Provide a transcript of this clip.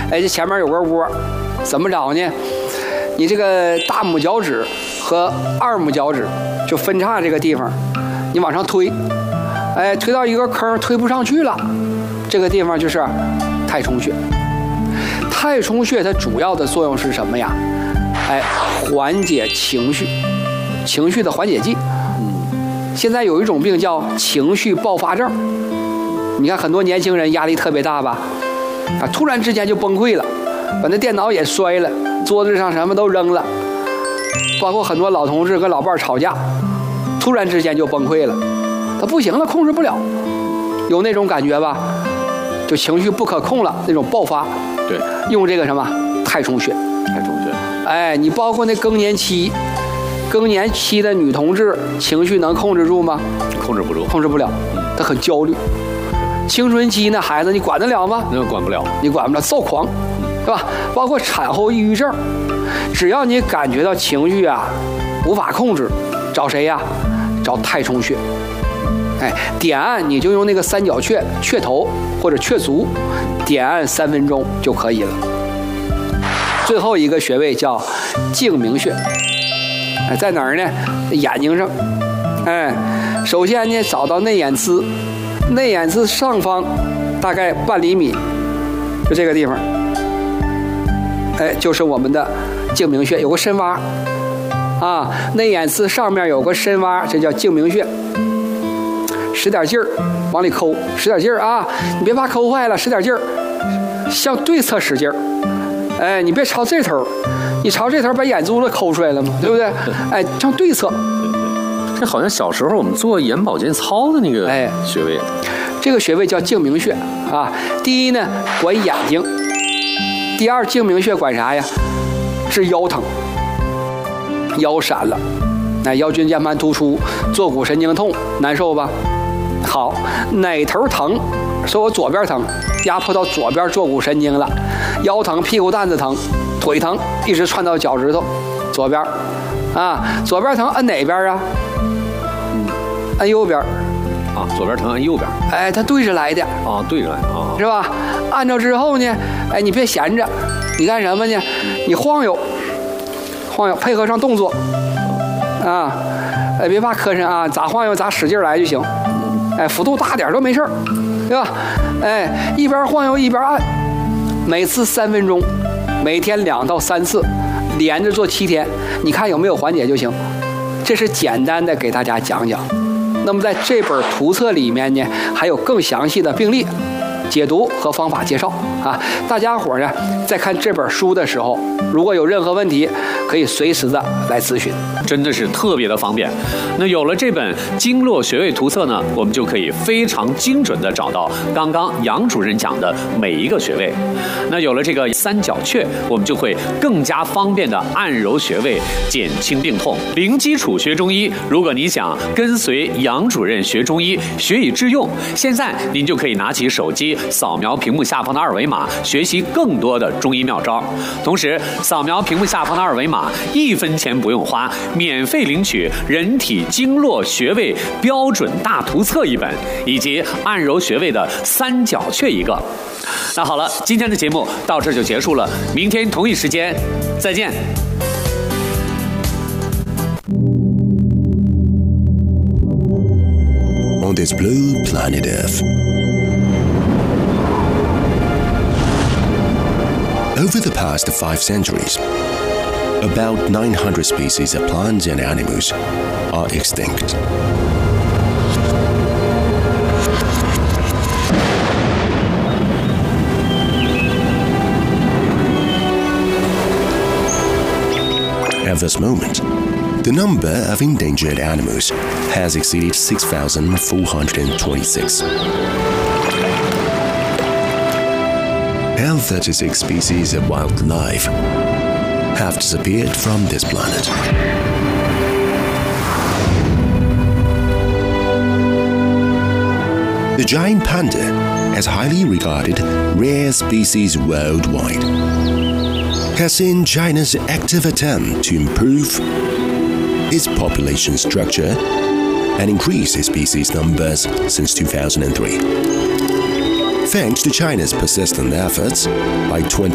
哎，这前面有个窝，怎么着呢？你这个大拇脚趾和二拇脚趾就分叉这个地方，你往上推，哎，推到一个坑推不上去了，这个地方就是太冲穴。太冲穴它主要的作用是什么呀？哎，缓解情绪，情绪的缓解剂。现在有一种病叫情绪爆发症，你看很多年轻人压力特别大吧，啊，突然之间就崩溃了，把那电脑也摔了，桌子上什么都扔了，包括很多老同志跟老伴吵架，突然之间就崩溃了，他不行了，控制不了，有那种感觉吧？就情绪不可控了，那种爆发。 对， 用这个什么太冲穴。 太冲穴。 哎，你包括那更年期的女同志，情绪能控制住吗？ 控制不住， 控制不了，她很焦虑。青春期那孩子，你管得了吗？ 那管不了， 你管不了，躁狂，是吧？包括产后抑郁症，只要你感觉到情绪啊无法控制，找谁呀？找太冲穴。哎，点按你就用那个三角穴穴头或者穴足，点按3分钟就可以了。最后一个穴位叫睛明穴，哎，在哪儿呢？眼睛上。哎，首先呢，找到内眼眦，内眼眦上方大概半厘米，就这个地方，哎，就是我们的睛明穴，有个深洼啊，内眼眦上面有个深洼，这叫睛明穴。使点劲儿，往里抠，使点劲儿啊！你别怕抠坏了，使点劲儿，向对侧使劲儿。哎，你别朝这头，你朝这头把眼珠子抠出来了嘛，对不对？哎，向对侧。 这好像小时候我们做眼保健操的那个穴位。 这个穴位叫睛明穴啊。第一呢，管眼睛；第二，睛明穴管啥呀？治腰疼，腰闪了，哎，腰椎间盘突出，坐骨神经痛，难受吧？好，哪头疼？说我左边疼，压迫到左边坐骨神经了，腰疼、屁股蛋子疼、腿疼，一直窜到脚趾头，左边，啊，左边疼按哪边啊？按右边。 啊，左边疼按右边。 哎，它对着来的。 啊，对着来啊， 是吧？按照之后呢，哎，你别闲着，你干什么呢？你晃悠，晃悠，配合上动作，啊，哎，别怕磕碜啊，咋晃悠咋使劲来就行。哎，幅度大点都没事儿，对吧？哎，一边晃悠一边按，每次3分钟，每天2到3次，连着做7天，你看有没有缓解就行。这是简单的给大家讲讲。那么在这本图册里面呢，还有更详细的病例解读和方法介绍啊。大家伙呢在看这本书的时候，如果有任何问题，可以随时的来咨询， 真的是特别的方便。那有了这本经络穴位图册呢，我们就可以非常精准的找到刚刚杨主任讲的每一个穴位。那有了这个三角穴，我们就会更加方便的按揉穴位，减轻病痛。零基础学中医，如果你想跟随杨主任学中医，学以致用，现在您就可以拿起手机扫描屏幕下方的2维码，学习更多的中医妙招。同时扫描屏幕下方的2维码，1分钱不用花，免费领取人体经络穴位标准大图册1本，以及按揉穴位的三角穴1个。那好了，今天的节目到这就结束了，明天同一时间再见。 On this blue planet Earth, over the past 5 centuries, about 900 species of plants and animals are extinct. At this moment, the number of endangered animals has exceeded 6,426. And 36 species of wildlife have disappeared from this planet. The giant panda is highly regarded rare species worldwide, has seen China's active attempt to improve its population structure and increase its species numbers since 2003. Thanks to China's persistent efforts, by 20